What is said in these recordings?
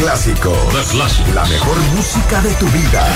Clásico. La mejor música de tu vida.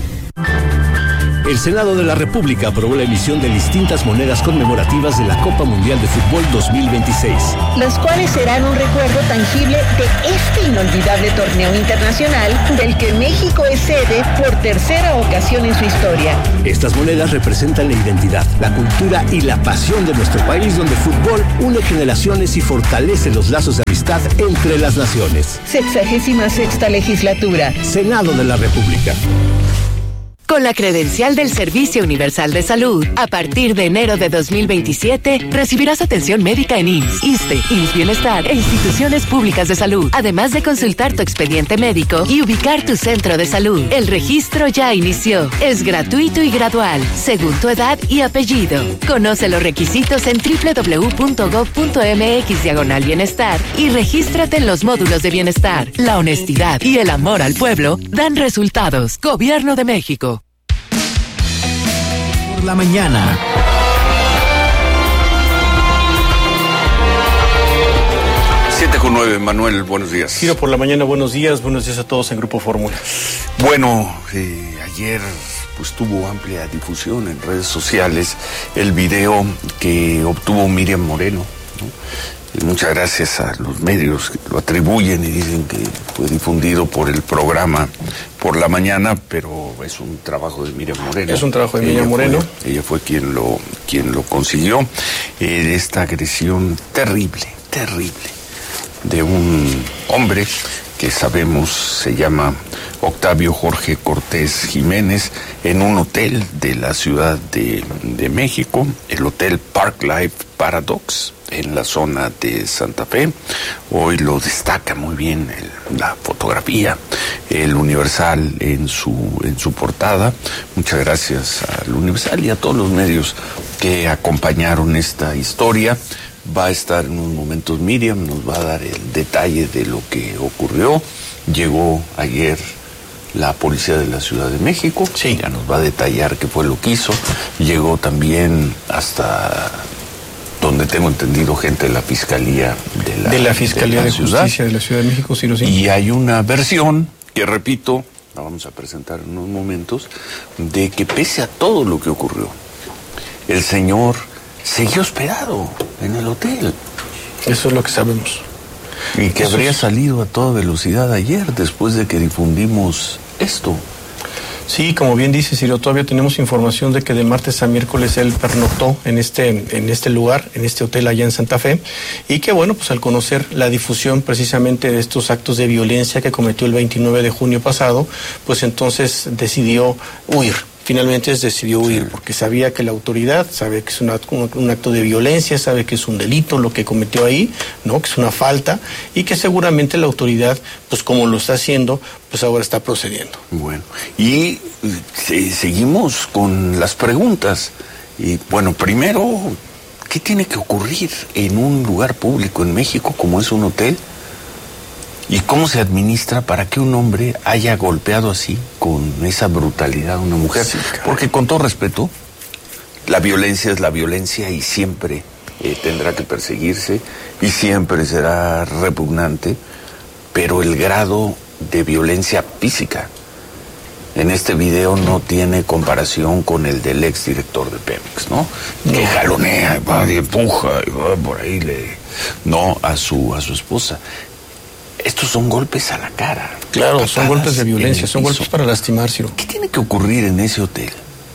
El Senado de la República aprobó la emisión de distintas monedas conmemorativas de la Copa Mundial de Fútbol 2026. Las cuales serán un recuerdo tangible de este inolvidable torneo internacional del que México es sede por tercera ocasión en su historia. Estas monedas representan la identidad, la cultura y la pasión de nuestro país, donde el fútbol une generaciones y fortalece los lazos de amistad entre las naciones. 66ª legislatura. Senado de la República. Con la credencial del Servicio Universal de Salud, a partir de enero de 2027, recibirás atención médica en IMSS, ISSSTE, IMSS Bienestar e instituciones públicas de salud, además de consultar tu expediente médico y ubicar tu centro de salud. El registro ya inició. Es gratuito y gradual, según tu edad y apellido. Conoce los requisitos en www.gov.mx/bienestar y regístrate en los módulos de bienestar. La honestidad y el amor al pueblo dan resultados. Gobierno de México. La mañana. Con 9, Manuel, buenos días. Giro por la mañana, buenos días a todos en Grupo Fórmula. Bueno, ayer pues tuvo amplia difusión en redes sociales el video que obtuvo Miriam Moreno, ¿no? Y muchas gracias a los medios que lo atribuyen y dicen que fue difundido por el programa Por la Mañana, pero es un trabajo de Miriam Moreno. Es un trabajo de Miriam Moreno. Ella fue quien lo consiguió. Esta agresión terrible de un hombre que sabemos se llama Octavio Jorge Cortés Jiménez, en un hotel de la Ciudad de México, el Hotel Park Life Paradox, en la zona de Santa Fe. Hoy lo destaca muy bien la fotografía, el Universal en su portada. Muchas gracias al Universal y a todos los medios que acompañaron esta historia. Va a estar en unos momentos Miriam, nos va a dar el detalle de lo que ocurrió. Llegó ayer la policía de la Ciudad de México, sí. Ya nos va a detallar qué fue lo que hizo. Llegó también hasta donde tengo entendido gente de la Fiscalía de la Fiscalía de Justicia de la Ciudad de México, sí. Y hay una versión que, repito, la vamos a presentar en unos momentos, de que pese a todo lo que ocurrió, el señor seguía hospedado en el hotel. Eso es lo que sabemos. Y que habría salido a toda velocidad ayer después de que difundimos esto. Sí, como bien dice Ciro, todavía tenemos información de que de martes a miércoles él pernoctó en este lugar, en este hotel allá en Santa Fe, y que bueno, pues al conocer la difusión precisamente de estos actos de violencia que cometió el 29 de junio pasado, pues entonces decidió huir. Finalmente decidió huir porque sabía que la autoridad sabe que es un acto de violencia, sabe que es un delito lo que cometió ahí, ¿no? Que es una falta y que seguramente la autoridad, pues como lo está haciendo, pues ahora está procediendo. Bueno, y seguimos con las preguntas. Y bueno, primero, ¿qué tiene que ocurrir en un lugar público en México como es un hotel? ¿Y cómo se administra para que un hombre haya golpeado así, con esa brutalidad a una mujer? Sí, porque con todo respeto, la violencia es la violencia y siempre tendrá que perseguirse y siempre será repugnante, pero el grado de violencia física en este video no tiene comparación con el del exdirector de Pemex, ¿no? Que jalonea, va y empuja, y va por ahí no a su esposa. Estos son golpes a la cara. Claro, son golpes de violencia, son golpes para lastimar, Ciro. ¿Qué tiene que ocurrir en ese hotel?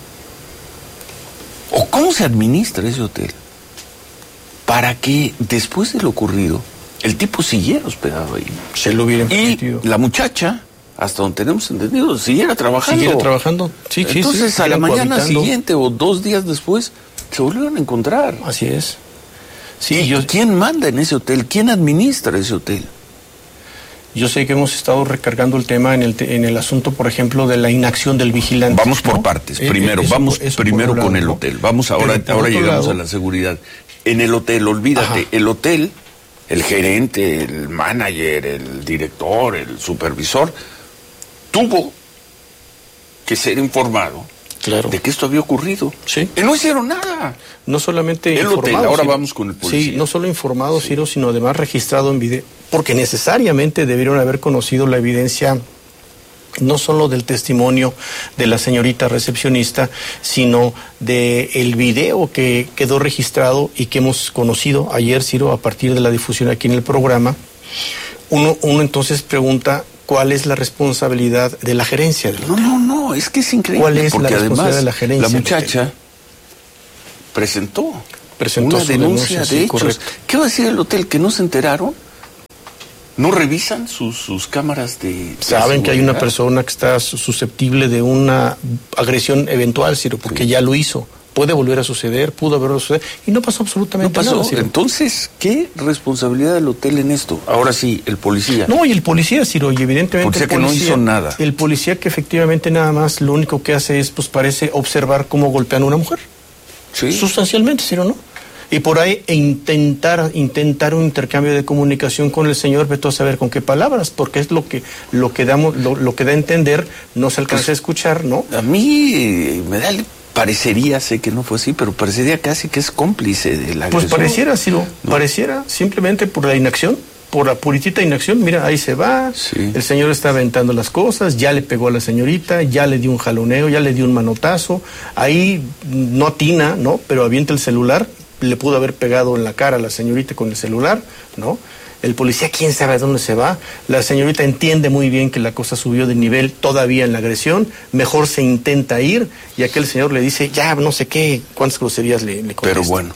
¿O cómo se administra ese hotel? Para que después de lo ocurrido, el tipo siguiera hospedado ahí. Se lo hubiera permitido. Y la muchacha, hasta donde tenemos entendido, siguiera trabajando. Sí, entonces a la mañana siguiente o 2 días después, se volvieron a encontrar. Así es. Sí, ¿quién manda en ese hotel? ¿Quién administra ese hotel? Yo sé que hemos estado recargando el tema en el asunto, por ejemplo, de la inacción del vigilante. Vamos por partes. Primero, vamos primero con el hotel. Vamos ahora llegamos a la seguridad. En el hotel, olvídate, el hotel, el gerente, el manager, el director, el supervisor, tuvo que ser informado Claro. de que esto había ocurrido. Sí. Y no hicieron nada. No solamente El informado, hotel, ahora Ciro. vamos con el policía. Sí, no solo informado, Ciro, sino además registrado en video, porque necesariamente debieron haber conocido la evidencia, no solo del testimonio de la señorita recepcionista, sino del video que quedó registrado y que hemos conocido ayer, Ciro, a partir de la difusión aquí en el programa. Uno entonces pregunta, ¿cuál es la responsabilidad de la gerencia del hotel? No, es que es increíble. ¿Cuál es porque la responsabilidad además, de la gerencia la del muchacha hotel? presentó Presentó una su denuncia denuncia, de sí, hechos. correcto. ¿Qué va a decir el hotel? ¿Que no se enteraron? ¿No revisan sus cámaras de Saben que hay una seguridad? persona que está susceptible de una agresión eventual, Ciro, porque ya lo hizo. Puede volver a suceder, pudo haberlo sucedido, y no pasó absolutamente No pasó. nada, Ciro. Entonces, ¿qué responsabilidad del hotel en esto? Ahora sí, el policía. No, y el policía, Ciro, y evidentemente Policía que no hizo nada. El policía que efectivamente nada más lo único que hace es, pues parece observar cómo golpean a una mujer. Sí. Sustancialmente, Ciro, ¿no? Y por ahí intentar un intercambio de comunicación con el señor, vete a saber con qué palabras, porque es lo que da a entender, no se alcanza a escuchar, ¿no? A mí me da, parecería, sé que no fue así, pero parecería casi que es cómplice de la Pues agresión. pareciera, Ciro, No. pareciera simplemente por la inacción, por la puritita inacción. Mira, ahí se va, Sí. el señor está aventando las cosas, ya le pegó a la señorita, ya le dio un jaloneo, ya le dio un manotazo, ahí no atina, ¿no? Pero avienta el celular, le pudo haber pegado en la cara a la señorita con el celular, ¿no? El policía, quién sabe a dónde se va. La señorita entiende muy bien que la cosa subió de nivel todavía en la agresión. Mejor se intenta ir y aquel señor le dice, ya no sé qué, cuántas groserías le contesta. Pero bueno,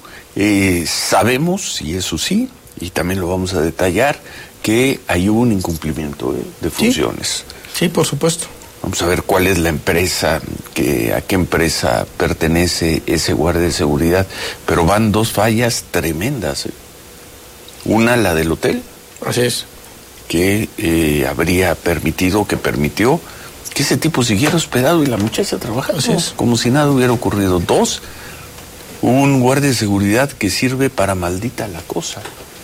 sabemos, y eso sí, y también lo vamos a detallar, que hay un incumplimiento de funciones. Sí, por supuesto. Vamos a ver cuál es la empresa, a qué empresa pertenece ese guardia de seguridad. Pero van dos fallas tremendas. Una, la del hotel, Así es. que permitió que ese tipo siguiera hospedado y la muchacha trabajando, Así es. como si nada hubiera ocurrido. Dos, un guardia de seguridad que sirve para maldita la cosa.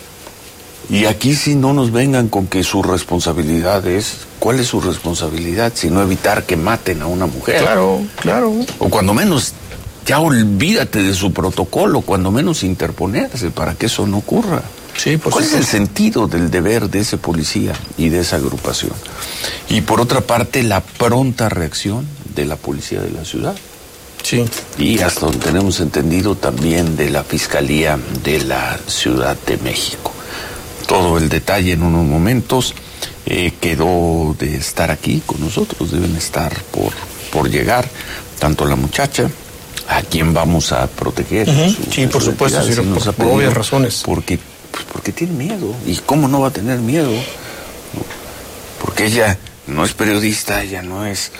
Y aquí sí no nos vengan con que su responsabilidad es... ¿Cuál es su responsabilidad? Sino evitar que maten a una mujer. Claro. O cuando menos, ya olvídate de su protocolo, cuando menos interponerse para que eso no ocurra. Sí, por ¿Cuál es el supuesto. sentido del deber de ese policía y de esa agrupación? Y por otra parte, la pronta reacción de la policía de la ciudad. Sí. Y hasta donde tenemos entendido también de la Fiscalía de la Ciudad de México. Todo el detalle en unos momentos. Quedó de estar aquí con nosotros, deben estar por llegar, tanto la muchacha, a quien vamos a proteger. Sí, por supuesto, identidad, Ciro, nos ha por pedido, obvias razones. Porque tiene miedo. ¿Y cómo no va a tener miedo? Porque ella no es periodista, ella no es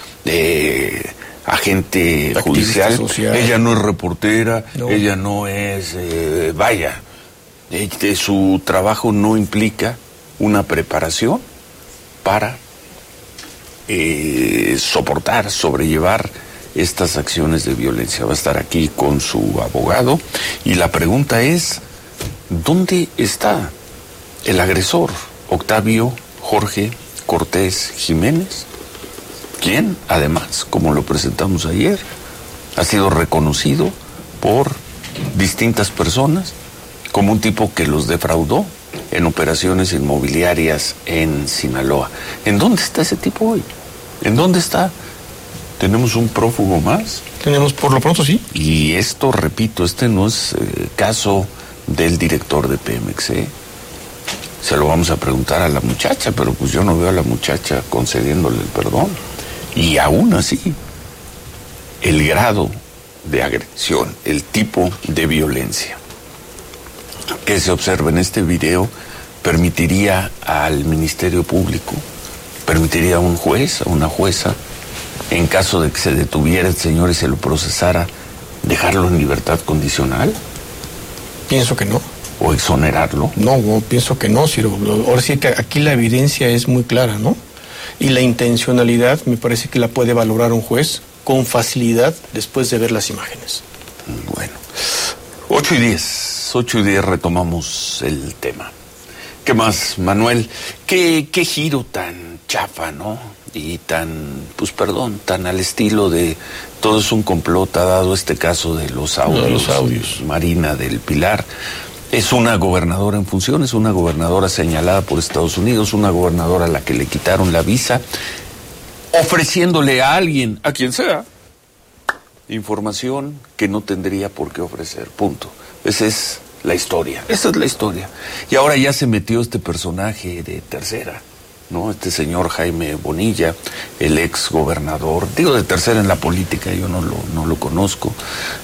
agente Activista judicial, social. ella no es reportera, No. ella no es, su trabajo no implica una preparación para sobrellevar estas acciones de violencia. Va a estar aquí con su abogado y la pregunta es, ¿dónde está el agresor? Octavio Jorge Cortés Jiménez, quien además, como lo presentamos ayer, ha sido reconocido por distintas personas como un tipo que los defraudó en operaciones inmobiliarias en Sinaloa. ¿En dónde está ese tipo hoy? ¿En dónde está? ¿Tenemos un prófugo más? Tenemos, por lo pronto, sí. Y esto, repito, este no es caso del director de Pemex, Se lo vamos a preguntar a la muchacha, pero pues yo no veo a la muchacha concediéndole el perdón. Y aún así, el grado de agresión, el tipo de violencia que se observa en este video permitiría al Ministerio Público, permitiría a un juez, a una jueza, en caso de que se detuviera el señor y se lo procesara, dejarlo en libertad condicional Pienso que no. o exonerarlo. No, pienso que no, Ciro. Ahora sí que aquí la evidencia es muy clara, ¿no? Y la intencionalidad me parece que la puede valorar un juez con facilidad después de ver las imágenes. Bueno, 8:10 retomamos el tema. ¿Qué más, Manuel? ¿Qué giro tan chafa, ¿no? Y tan, pues perdón, tan al estilo de todo es un complot ha dado este caso de los audios. Marina del Pilar es una gobernadora en funciones, una gobernadora señalada por Estados Unidos, una gobernadora a la que le quitaron la visa, ofreciéndole a alguien, a quien sea, información que no tendría por qué ofrecer, punto. Esa es la historia. Y ahora ya se metió este personaje de Tercera, ¿no? Este señor Jaime Bonilla, el ex gobernador, digo de Tercera en la política, yo no lo conozco,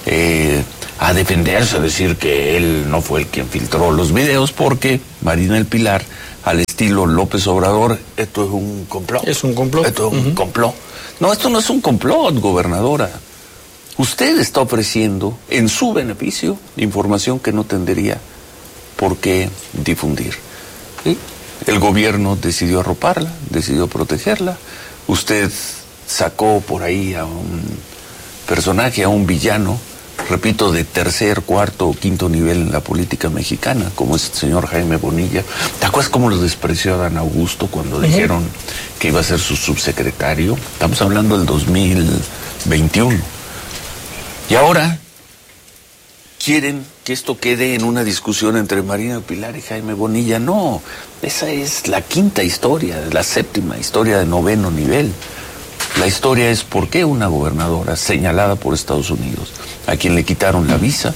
a defenderse, a decir que él no fue el quien filtró los videos, porque Marina del Pilar, al estilo López Obrador, esto es un complot. Es un complot. Esto es un complot. No, esto no es un complot, gobernadora. Usted está ofreciendo, en su beneficio, información que no tendría por qué difundir. ¿Sí? El gobierno decidió arroparla, decidió protegerla. Usted sacó por ahí a un personaje, a un villano, repito, de tercer, cuarto o quinto nivel en la política mexicana, como es el señor Jaime Bonilla. ¿Te acuerdas cómo lo despreció a Dan Augusto cuando dijeron que iba a ser su subsecretario? Estamos hablando del 2021. Y ahora quieren que esto quede en una discusión entre Marina del Pilar y Jaime Bonilla. No, esa es la quinta historia, la séptima historia de noveno nivel. La historia es por qué una gobernadora señalada por Estados Unidos, a quien le quitaron la visa,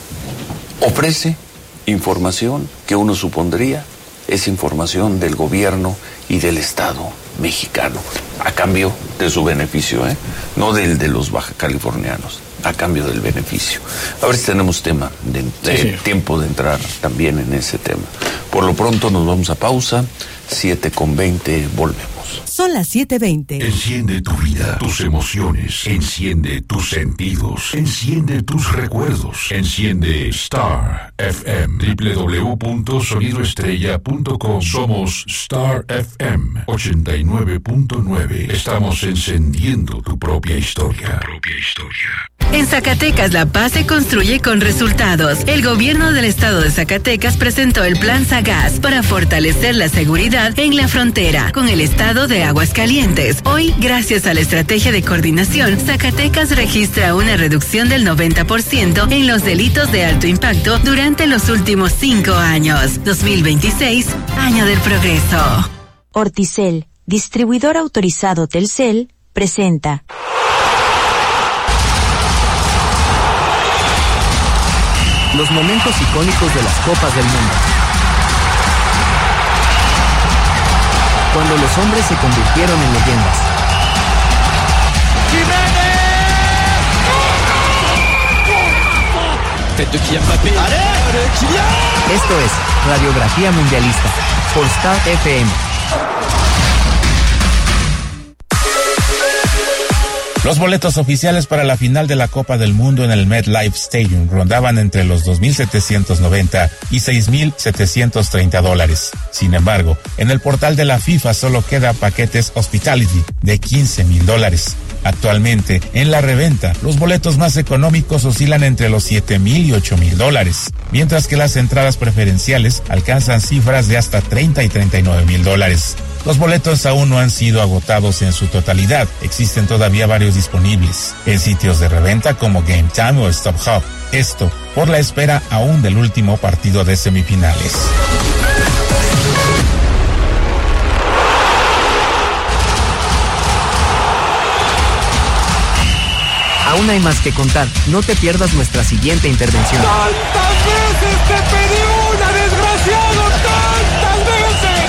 ofrece información que uno supondría es información del gobierno y del Estado mexicano, a cambio de su beneficio, no del de los baja californianos, a cambio del beneficio. A ver si tenemos tiempo de entrar también en ese tema. Por lo pronto nos vamos a pausa, 7:20, volvemos. Son las 7:20. Enciende tu vida, tus emociones, enciende tus sentidos, enciende tus recuerdos, enciende Star FM, www.sonidoestrella.com. Somos Star FM 89.9. Estamos encendiendo tu propia historia. En Zacatecas, la paz se construye con resultados. El gobierno del estado de Zacatecas presentó el Plan Sagaz para fortalecer la seguridad en la frontera con el estado de Aguascalientes. Hoy, gracias a la estrategia de coordinación, Zacatecas registra una reducción del 90% en los delitos de alto impacto durante los últimos 5 años. 2026, año del progreso. Orticel, distribuidor autorizado Telcel, presenta. Los momentos icónicos de las Copas del Mundo. Cuando los hombres se convirtieron en leyendas. Esto es Radiografía Mundialista por Star FM. Los boletos oficiales para la final de la Copa del Mundo en el MetLife Stadium rondaban entre los $2,790 y $6,730. Sin embargo, en el portal de la FIFA solo queda paquetes Hospitality de $15,000. Actualmente, en la reventa, los boletos más económicos oscilan entre los $7,000 y $8,000, mientras que las entradas preferenciales alcanzan cifras de hasta $30,000 y $39,000. Los boletos aún no han sido agotados en su totalidad. Existen todavía varios disponibles en sitios de reventa como Game Time o Stop Hub. Esto por la espera aún del último partido de semifinales. Aún hay más que contar. No te pierdas nuestra siguiente intervención. ¡Tantas veces te pedí una, desgraciado! ¡Tantas veces!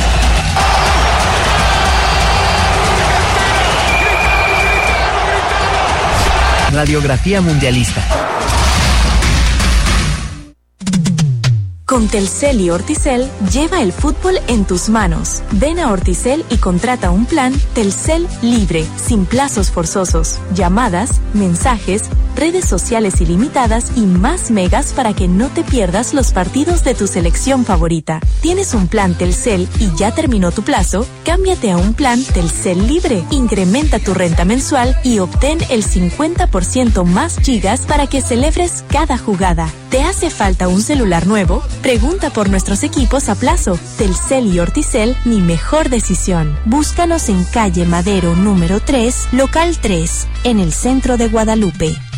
Radiografía Mundialista. Con Telcel y Orticel, lleva el fútbol en tus manos. Ven a Orticel y contrata un plan Telcel libre, sin plazos forzosos, llamadas, mensajes, redes sociales ilimitadas y más megas para que no te pierdas los partidos de tu selección favorita. ¿Tienes un plan Telcel y ya terminó tu plazo? Cámbiate a un plan Telcel Libre. Incrementa tu renta mensual y obtén el 50% más gigas para que celebres cada jugada. ¿Te hace falta un celular nuevo? Pregunta por nuestros equipos a plazo. Telcel y Orticel, mi mejor decisión. Búscanos en calle Madero número 3, local 3, en el centro de Guadalupe.